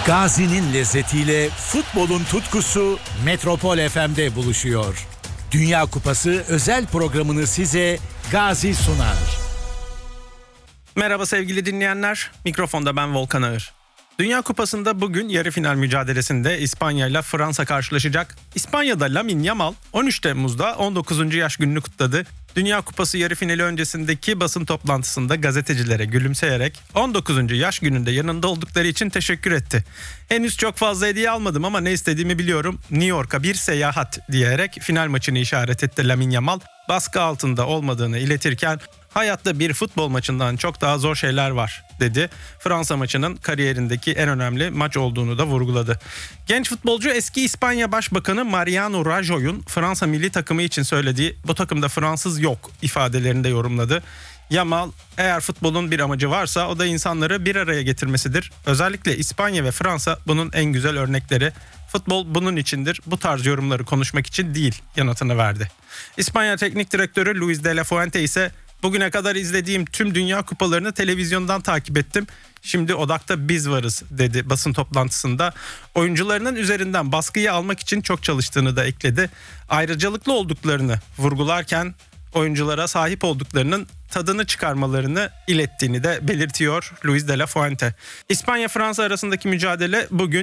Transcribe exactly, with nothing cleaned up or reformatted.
Gazi'nin lezzetiyle futbolun tutkusu Metropol F M'de buluşuyor. Dünya Kupası özel programını size Gazi sunar. Merhaba sevgili dinleyenler, mikrofonda ben Volkan Ağır. Dünya Kupası'nda bugün yarı final mücadelesinde İspanya ile Fransa karşılaşacak. İspanya'da Lamine Yamal on üç Temmuz'da on dokuzuncu yaş gününü kutladı. Dünya Kupası yarı finali öncesindeki basın toplantısında gazetecilere gülümseyerek on dokuzuncu yaş gününde yanında oldukları için teşekkür etti. Henüz çok fazla hediye almadım ama ne istediğimi biliyorum. New York'a bir seyahat diyerek final maçını işaret etti Lamine Yamal. Baskı altında olmadığını iletirken hayatta bir futbol maçından çok daha zor şeyler var dedi. Fransa maçının kariyerindeki en önemli maç olduğunu da vurguladı. Genç futbolcu eski İspanya Başbakanı Mariano Rajoy'un Fransa milli takımı için söylediği "bu takımda Fransız yok" ifadelerini de yorumladı. Yamal, eğer futbolun bir amacı varsa o da insanları bir araya getirmesidir. Özellikle İspanya ve Fransa bunun en güzel örnekleri. Futbol bunun içindir, bu tarz yorumları konuşmak için değil yanıtını verdi. İspanya Teknik Direktörü Luis de la Fuente ise "bugüne kadar izlediğim tüm dünya kupalarını televizyondan takip ettim. Şimdi odakta biz varız" dedi basın toplantısında. Oyuncularının üzerinden baskıyı almak için çok çalıştığını da ekledi. Ayrıcalıklı olduklarını vurgularken oyunculara sahip olduklarının tadını çıkarmalarını ilettiğini de belirtiyor Luis de la Fuente. İspanya-Fransa arasındaki mücadele bugün